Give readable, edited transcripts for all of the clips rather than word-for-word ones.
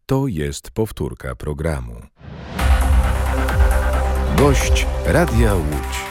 To jest powtórka programu. Gość Radia Łódź.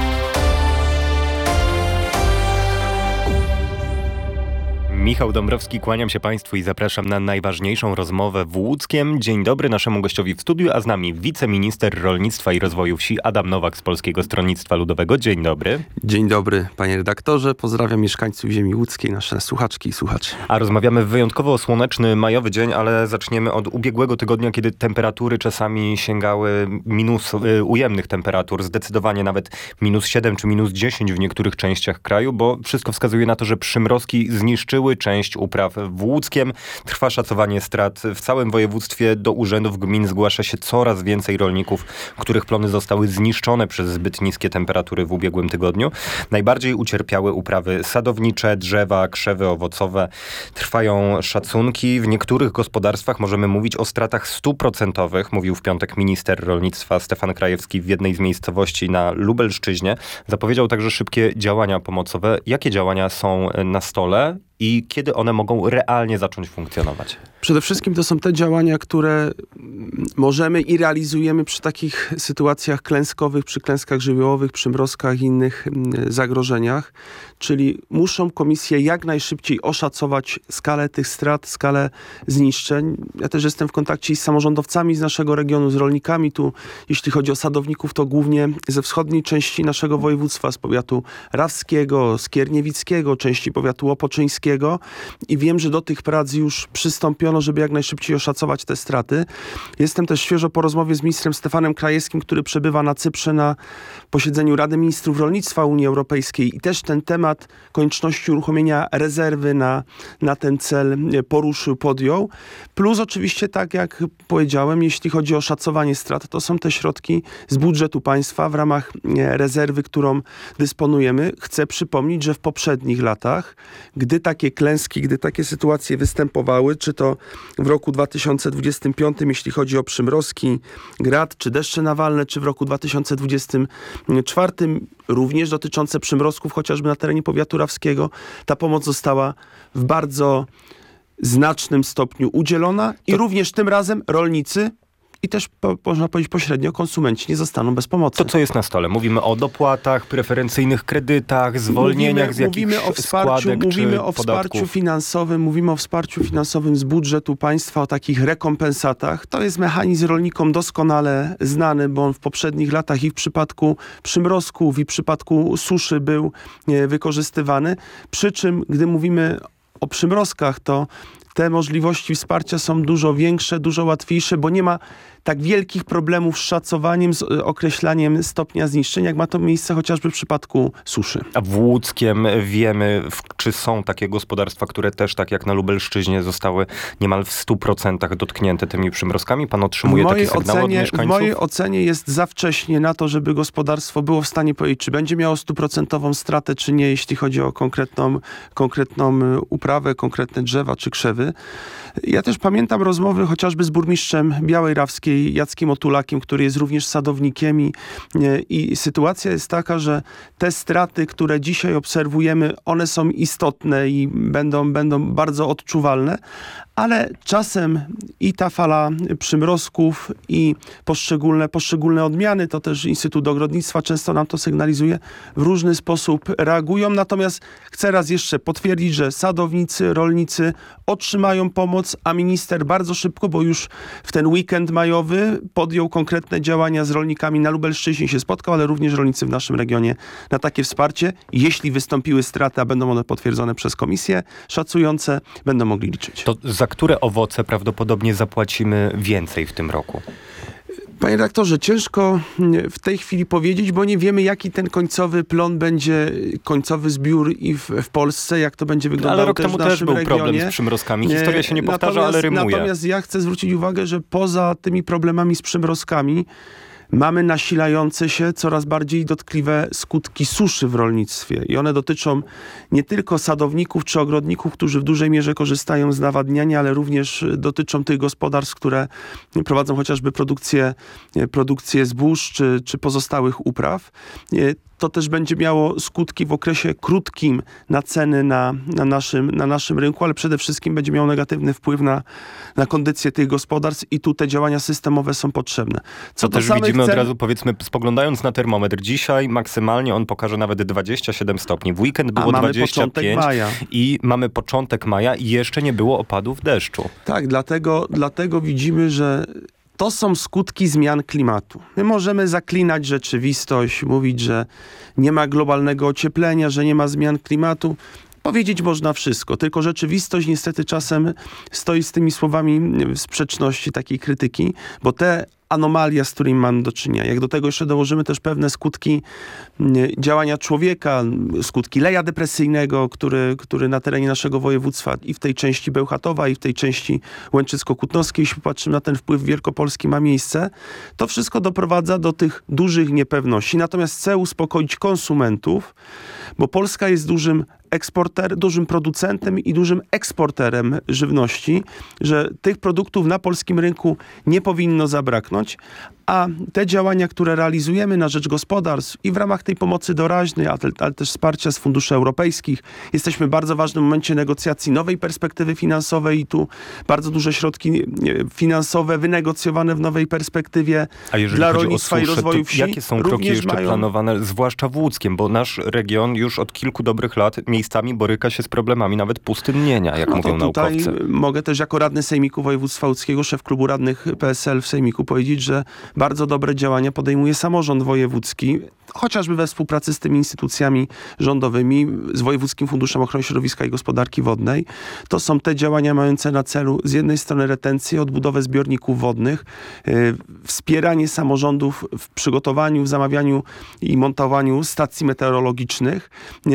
Michał Dąbrowski, kłaniam się Państwu i zapraszam na najważniejszą rozmowę w Łódzkiem. Dzień dobry naszemu gościowi w studiu, a z nami wiceminister rolnictwa i rozwoju wsi Adam Nowak z Polskiego Stronnictwa Ludowego. Dzień dobry. Dzień dobry, panie redaktorze. Pozdrawiam mieszkańców ziemi łódzkiej, nasze słuchaczki i słuchaczy. A rozmawiamy w wyjątkowo słoneczny majowy dzień, ale zaczniemy od ubiegłego tygodnia, kiedy temperatury czasami sięgały ujemnych temperatur, zdecydowanie nawet -7 czy -10 w niektórych częściach kraju, bo wszystko wskazuje na to, że przymrozki zniszczyły część upraw w Łódzkiem. Trwa szacowanie strat w całym województwie. Do urzędów gmin zgłasza się coraz więcej rolników, których plony zostały zniszczone przez zbyt niskie temperatury w ubiegłym tygodniu. Najbardziej ucierpiały uprawy sadownicze, drzewa, krzewy owocowe. Trwają szacunki. W niektórych gospodarstwach możemy mówić o stratach 100%, mówił w piątek minister rolnictwa Stefan Krajewski w jednej z miejscowości na Lubelszczyźnie. Zapowiedział także szybkie działania pomocowe. Jakie działania są na stole i kiedy one mogą realnie zacząć funkcjonować? Przede wszystkim to są te działania, które możemy i realizujemy przy takich sytuacjach klęskowych, przy klęskach żywiołowych, przymrozkach i innych zagrożeniach. Czyli muszą komisje jak najszybciej oszacować skalę tych strat, skalę zniszczeń. Ja też jestem w kontakcie z samorządowcami z naszego regionu, z rolnikami. Tu, jeśli chodzi o sadowników, to głównie ze wschodniej części naszego województwa, z powiatu rawskiego, skierniewickiego, części powiatu łopoczyńskiego. I wiem, że do tych prac już przystąpiono, żeby jak najszybciej oszacować te straty. Jestem też świeżo po rozmowie z ministrem Stefanem Krajewskim, który przebywa na Cyprze na posiedzeniu Rady Ministrów Rolnictwa Unii Europejskiej i też ten temat konieczności uruchomienia rezerwy na ten cel podjął. Plus oczywiście, tak jak powiedziałem, jeśli chodzi o szacowanie strat, to są te środki z budżetu państwa w ramach rezerwy, którą dysponujemy. Chcę przypomnieć, że w poprzednich latach, gdy takie klęski, gdy takie sytuacje występowały, czy to w roku 2025, jeśli chodzi o przymrozki, grad, czy deszcze nawalne, czy w roku 2024, również dotyczące przymrozków, chociażby na terenie powiatu rawskiego, ta pomoc została w bardzo znacznym stopniu udzielona i również tym razem rolnicy i też, można powiedzieć pośrednio, konsumenci nie zostaną bez pomocy. To co jest na stole? Mówimy o dopłatach, preferencyjnych kredytach, zwolnieniach z jakichś składek Mówimy o wsparciu finansowym, mówimy o wsparciu finansowym z budżetu państwa, o takich rekompensatach. To jest mechanizm rolnikom doskonale znany, bo on w poprzednich latach i w przypadku przymrozków, i w przypadku suszy był wykorzystywany. Przy czym, gdy mówimy o przymrozkach, to te możliwości wsparcia są dużo większe, dużo łatwiejsze, bo nie ma tak wielkich problemów z szacowaniem, z określaniem stopnia zniszczenia, jak ma to miejsce chociażby w przypadku suszy. A w Łódzkiem wiemy, czy są takie gospodarstwa, które też, tak jak na Lubelszczyźnie, zostały niemal w 100% dotknięte tymi przymrozkami? Pan otrzymuje takie sygnały od mieszkańców? W mojej ocenie jest za wcześnie na to, żeby gospodarstwo było w stanie powiedzieć, czy będzie miało 100% stratę, czy nie, jeśli chodzi o konkretną uprawę, konkretne drzewa czy krzewy. Ja też pamiętam rozmowy chociażby z burmistrzem Białej Rawskiej, Jackiem Otulakiem, który jest również sadownikiem i sytuacja jest taka, że te straty, które dzisiaj obserwujemy, one są istotne i będą bardzo odczuwalne, ale czasem i ta fala przymrozków i poszczególne odmiany, to też Instytut Ogrodnictwa często nam to sygnalizuje, w różny sposób reagują. Natomiast chcę raz jeszcze potwierdzić, że sadownicy, rolnicy otrzymają pomoc, a minister bardzo szybko, bo już w ten weekend majowy podjął konkretne działania z rolnikami na Lubelszczyźnie, się spotkał, ale również rolnicy w naszym regionie na takie wsparcie. Jeśli wystąpiły straty, a będą one potwierdzone przez komisje szacujące, będą mogli liczyć. To za które owoce prawdopodobnie zapłacimy więcej w tym roku? Panie redaktorze, ciężko w tej chwili powiedzieć, bo nie wiemy, jaki ten końcowy plon będzie, końcowy zbiór i w Polsce, jak to będzie wyglądało. Ale rok też temu w naszym też był regionie. problem z przymrozkami. Historia się nie powtarza, ale rymuje. Natomiast ja chcę zwrócić uwagę, że poza tymi problemami z przymrozkami mamy nasilające się coraz bardziej dotkliwe skutki suszy w rolnictwie. I one dotyczą nie tylko sadowników czy ogrodników, którzy w dużej mierze korzystają z nawadniania, ale również dotyczą tych gospodarstw, które prowadzą chociażby produkcję zbóż czy pozostałych upraw. to też będzie miało skutki w okresie krótkim na ceny na naszym rynku, ale przede wszystkim będzie miało negatywny wpływ na kondycję tych gospodarstw i tu te działania systemowe są potrzebne. Co też widzimy od razu, powiedzmy, spoglądając na termometr. Dzisiaj maksymalnie on pokaże nawet 27 stopni. W weekend było 25 i mamy początek maja i jeszcze nie było opadów deszczu. Tak, dlatego widzimy, że to są skutki zmian klimatu. My możemy zaklinać rzeczywistość, mówić, że nie ma globalnego ocieplenia, że nie ma zmian klimatu. Powiedzieć można wszystko, tylko rzeczywistość niestety czasem stoi z tymi słowami w sprzeczności takiej krytyki, bo te anomalia, z którymi mamy do czynienia. Jak do tego jeszcze dołożymy też pewne skutki działania człowieka, skutki leja depresyjnego, który na terenie naszego województwa i w tej części Bełchatowa, i w tej części Łęczycko-Kutnowskiej, jeśli popatrzymy na ten wpływ wielkopolski, ma miejsce, to wszystko doprowadza do tych dużych niepewności. Natomiast chcę uspokoić konsumentów, bo Polska jest dużym producentem i dużym eksporterem żywności, że tych produktów na polskim rynku nie powinno zabraknąć, a te działania, które realizujemy na rzecz gospodarstw i w ramach tej pomocy doraźnej, ale też wsparcia z funduszy europejskich, jesteśmy w bardzo ważnym momencie negocjacji nowej perspektywy finansowej i tu bardzo duże środki finansowe wynegocjowane w nowej perspektywie dla rolnictwa i rozwoju wsi. Jakie są kroki jeszcze planowane, zwłaszcza w Łódzkiem, bo nasz region już od kilku dobrych lat miejscami boryka się z problemami nawet pustynnienia, jak mówią naukowcy. Tutaj mogę też jako radny Sejmiku Województwa Łódzkiego, szef klubu radnych PSL w Sejmiku powiedzieć, że bardzo dobre działania podejmuje samorząd wojewódzki, chociażby we współpracy z tymi instytucjami rządowymi, z Wojewódzkim Funduszem Ochrony Środowiska i Gospodarki Wodnej. To są te działania mające na celu z jednej strony retencję, odbudowę zbiorników wodnych, wspieranie samorządów w przygotowaniu, w zamawianiu i montowaniu stacji meteorologicznych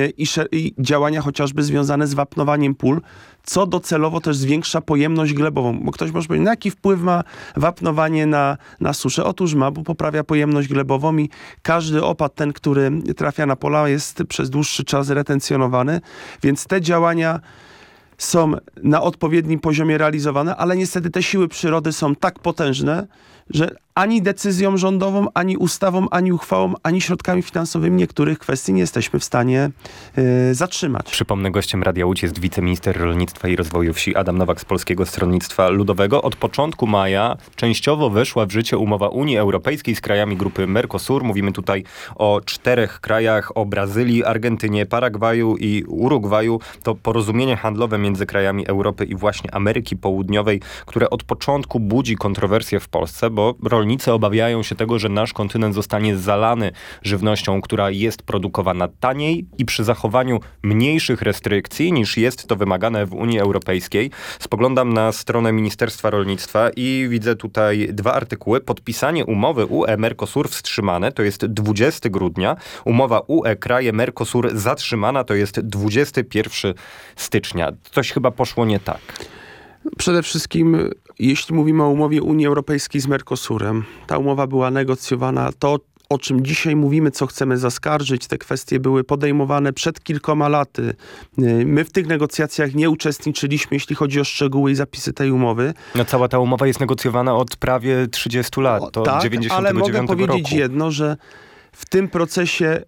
i działania chociażby związane z wapnowaniem pól, co docelowo też zwiększa pojemność glebową. Bo ktoś może powiedzieć, jaki wpływ ma wapnowanie na suszę? Otóż ma, bo poprawia pojemność glebową i każdy opad, ten, który trafia na pola, jest przez dłuższy czas retencjonowany, więc te działania są na odpowiednim poziomie realizowane, ale niestety te siły przyrody są tak potężne, że ani decyzją rządową, ani ustawą, ani uchwałą, ani środkami finansowymi niektórych kwestii nie jesteśmy w stanie zatrzymać. Przypomnę, gościem Radia Łódź jest wiceminister rolnictwa i rozwoju wsi Adam Nowak z Polskiego Stronnictwa Ludowego. Od początku maja częściowo weszła w życie umowa Unii Europejskiej z krajami grupy Mercosur. Mówimy tutaj o 4 krajach, o Brazylii, Argentynie, Paragwaju i Urugwaju. To porozumienie handlowe między krajami Europy i właśnie Ameryki Południowej, które od początku budzi kontrowersje w Polsce, bo rolnicy obawiają się tego, że nasz kontynent zostanie zalany żywnością, która jest produkowana taniej i przy zachowaniu mniejszych restrykcji niż jest to wymagane w Unii Europejskiej. Spoglądam na stronę Ministerstwa Rolnictwa i widzę tutaj 2 artykuły. Podpisanie umowy UE-Mercosur wstrzymane, to jest 20 grudnia. Umowa UE-kraje Mercosur zatrzymana, to jest 21 stycznia. Coś chyba poszło nie tak. Przede wszystkim, jeśli mówimy o umowie Unii Europejskiej z Mercosurem, ta umowa była negocjowana, to o czym dzisiaj mówimy, co chcemy zaskarżyć, te kwestie były podejmowane przed kilkoma laty. My w tych negocjacjach nie uczestniczyliśmy, jeśli chodzi o szczegóły i zapisy tej umowy. No, cała ta umowa jest negocjowana od prawie 30 lat, to tak, 99 ale mogę roku. powiedzieć jedno, że w tym procesie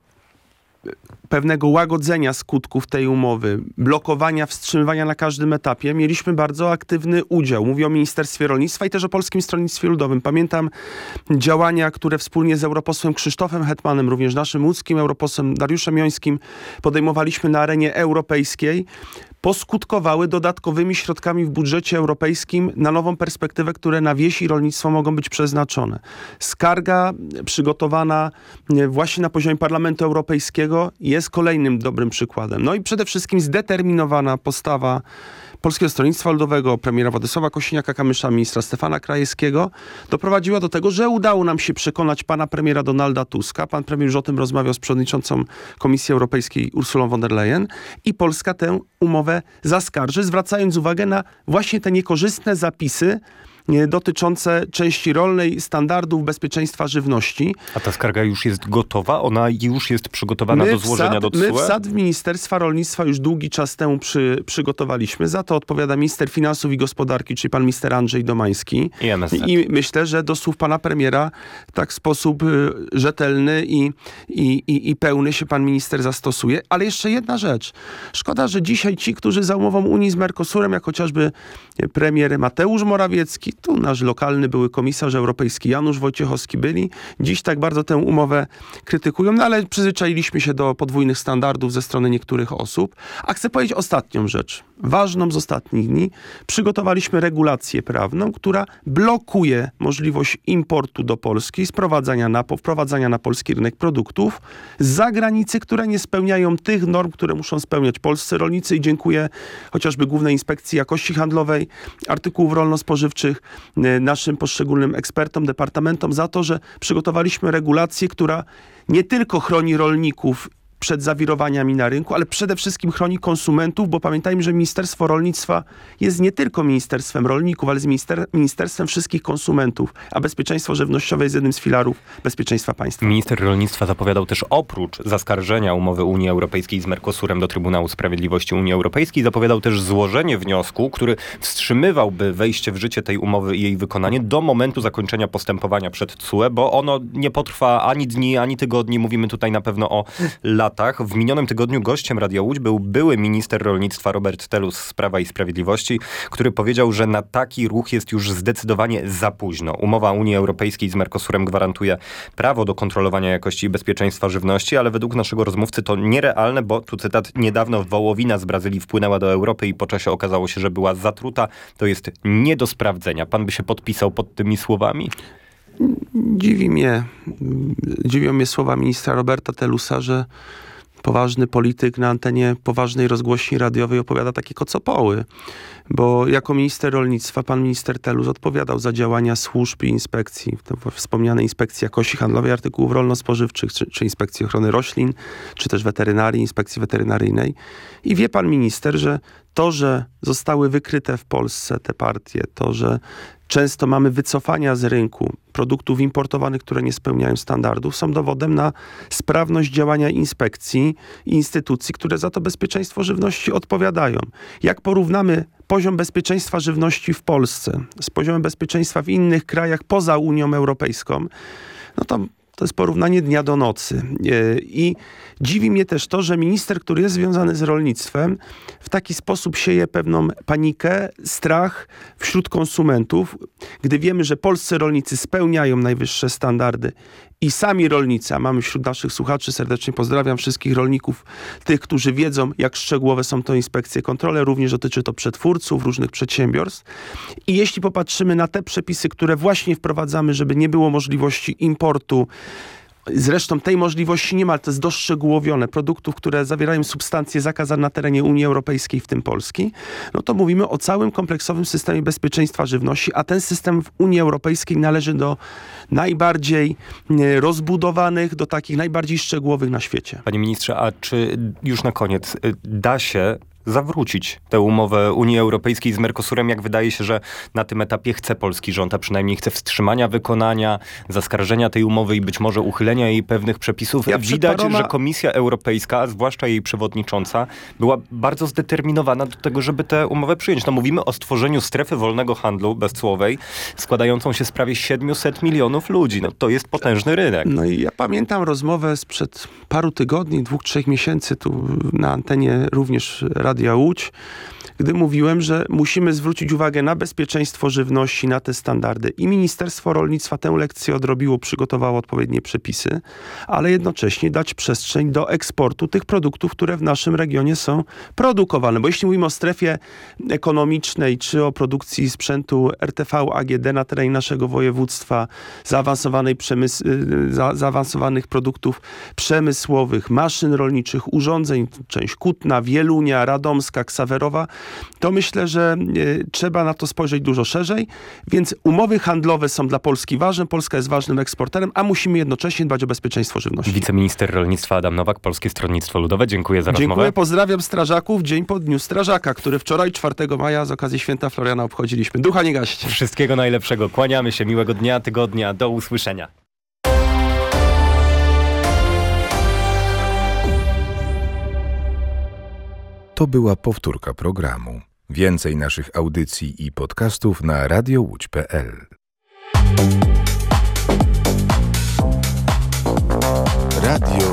pewnego łagodzenia skutków tej umowy, blokowania, wstrzymywania na każdym etapie, mieliśmy bardzo aktywny udział. Mówię o Ministerstwie Rolnictwa i też o Polskim Stronnictwie Ludowym. Pamiętam działania, które wspólnie z europosłem Krzysztofem Hetmanem, również naszym łódzkim europosłem Dariuszem Jońskim podejmowaliśmy na arenie europejskiej, poskutkowały dodatkowymi środkami w budżecie europejskim na nową perspektywę, które na wieś i rolnictwo mogą być przeznaczone. Skarga przygotowana właśnie na poziomie Parlamentu Europejskiego jest kolejnym dobrym przykładem. No i przede wszystkim zdeterminowana postawa Polskiego Stronnictwa Ludowego, premiera Władysława Kosiniaka-Kamysza, ministra Stefana Krajewskiego doprowadziła do tego, że udało nam się przekonać pana premiera Donalda Tuska. Pan premier już o tym rozmawiał z przewodniczącą Komisji Europejskiej Ursulą von der Leyen i Polska tę umowę zaskarży, zwracając uwagę na właśnie te niekorzystne zapisy dotyczące części rolnej, standardów bezpieczeństwa żywności. A ta skarga już jest gotowa? Ona już jest przygotowana do złożenia do TSUE? My wsad w Ministerstwa Rolnictwa już długi czas temu przygotowaliśmy. Za to odpowiada minister finansów i gospodarki, czyli pan minister Andrzej Domański. I myślę, że do słów pana premiera tak w sposób rzetelny i pełny się pan minister zastosuje. Ale jeszcze jedna rzecz. Szkoda, że dzisiaj ci, którzy za umową Unii z Mercosurem, jak chociażby premier Mateusz Morawiecki, tu nasz lokalny były komisarz europejski Janusz Wojciechowski byli, dziś tak bardzo tę umowę krytykują, no ale przyzwyczailiśmy się do podwójnych standardów ze strony niektórych osób. A chcę powiedzieć ostatnią rzecz, ważną z ostatnich dni. Przygotowaliśmy regulację prawną, która blokuje możliwość importu do Polski, wprowadzania na polski rynek produktów z zagranicy, które nie spełniają tych norm, które muszą spełniać polscy rolnicy i dziękuję chociażby Głównej Inspekcji Jakości Handlowej Artykułów Rolno-Spożywczych, naszym poszczególnym ekspertom, departamentom za to, że przygotowaliśmy regulację, która nie tylko chroni rolników przed zawirowaniami na rynku, ale przede wszystkim chroni konsumentów, bo pamiętajmy, że Ministerstwo Rolnictwa jest nie tylko ministerstwem rolników, ale jest ministerstwem wszystkich konsumentów, a bezpieczeństwo żywnościowe jest jednym z filarów bezpieczeństwa państwa. Minister rolnictwa zapowiadał też oprócz zaskarżenia umowy Unii Europejskiej z Mercosurem do Trybunału Sprawiedliwości Unii Europejskiej, zapowiadał też złożenie wniosku, który wstrzymywałby wejście w życie tej umowy i jej wykonanie do momentu zakończenia postępowania przed TSUE, bo ono nie potrwa ani dni, ani tygodni. Mówimy tutaj na pewno o latach. W minionym tygodniu gościem Radia Łódź był były minister rolnictwa Robert Telus z Prawa i Sprawiedliwości, który powiedział, że na taki ruch jest już zdecydowanie za późno. Umowa Unii Europejskiej z Mercosurem gwarantuje prawo do kontrolowania jakości i bezpieczeństwa żywności, ale według naszego rozmówcy to nierealne, bo tu cytat, niedawno wołowina z Brazylii wpłynęła do Europy i po czasie okazało się, że była zatruta. To jest nie do sprawdzenia. Pan by się podpisał pod tymi słowami? Dziwią mnie słowa ministra Roberta Telusa, że poważny polityk na antenie poważnej rozgłośni radiowej opowiada takie kocopoły. Bo jako minister rolnictwa pan minister Telus odpowiadał za działania służb i inspekcji, wspomniane Inspekcji Jakości Handlowej Artykułów Rolno-Spożywczych, czy Inspekcji Ochrony Roślin, czy też weterynarii, Inspekcji Weterynaryjnej. I wie pan minister, że to, że zostały wykryte w Polsce te partie, to, że często mamy wycofania z rynku produktów importowanych, które nie spełniają standardów, są dowodem na sprawność działania inspekcji i instytucji, które za to bezpieczeństwo żywności odpowiadają. Jak porównamy poziom bezpieczeństwa żywności w Polsce z poziomem bezpieczeństwa w innych krajach poza Unią Europejską, no to jest porównanie dnia do nocy. I dziwi mnie też to, że minister, który jest związany z rolnictwem, w taki sposób sieje pewną panikę, strach wśród konsumentów, gdy wiemy, że polscy rolnicy spełniają najwyższe standardy i sami rolnicy, a mamy wśród naszych słuchaczy, serdecznie pozdrawiam wszystkich rolników, tych, którzy wiedzą, jak szczegółowe są to inspekcje, kontrole, również dotyczy to przetwórców, różnych przedsiębiorstw. I jeśli popatrzymy na te przepisy, które właśnie wprowadzamy, żeby nie było możliwości importu, zresztą tej możliwości nie ma, ale to jest doszczegółowione, produktów, które zawierają substancje zakazane na terenie Unii Europejskiej, w tym Polski, no to mówimy o całym kompleksowym systemie bezpieczeństwa żywności, a ten system w Unii Europejskiej należy do najbardziej rozbudowanych, do takich najbardziej szczegółowych na świecie. Panie ministrze, a czy już na koniec da się zawrócić tę umowę Unii Europejskiej z Mercosurem, jak wydaje się, że na tym etapie chce polski rząd, a przynajmniej chce wstrzymania wykonania, zaskarżenia tej umowy i być może uchylenia jej pewnych przepisów. Widać, że Komisja Europejska, a zwłaszcza jej przewodnicząca, była bardzo zdeterminowana do tego, żeby tę umowę przyjąć. No, mówimy o stworzeniu strefy wolnego handlu bezcłowej, składającą się z prawie 700 milionów ludzi. No, to jest potężny rynek. No i ja pamiętam rozmowę sprzed paru tygodni, 2-3 miesięcy tu na antenie również Radia Łódź, gdy mówiłem, że musimy zwrócić uwagę na bezpieczeństwo żywności, na te standardy. I Ministerstwo Rolnictwa tę lekcję odrobiło, przygotowało odpowiednie przepisy, ale jednocześnie dać przestrzeń do eksportu tych produktów, które w naszym regionie są produkowane. Bo jeśli mówimy o strefie ekonomicznej, czy o produkcji sprzętu RTV, AGD na terenie naszego województwa, zaawansowanych produktów przemysłowych, maszyn rolniczych, urządzeń, część Kutna, Wielunia, Radomska, Ksawerowa, to myślę, że trzeba na to spojrzeć dużo szerzej, więc umowy handlowe są dla Polski ważne, Polska jest ważnym eksporterem, a musimy jednocześnie dbać o bezpieczeństwo żywności. Wiceminister rolnictwa Adam Nowak, Polskie Stronnictwo Ludowe. Dziękuję za rozmowę. Dziękuję, pozdrawiam strażaków, dzień po Dniu Strażaka, który wczoraj, 4 maja, z okazji Święta Floriana obchodziliśmy. Ducha nie gaście. Wszystkiego najlepszego. Kłaniamy się. Miłego dnia, tygodnia. Do usłyszenia. To była powtórka programu. Więcej naszych audycji i podcastów na radiołódź.pl. Radio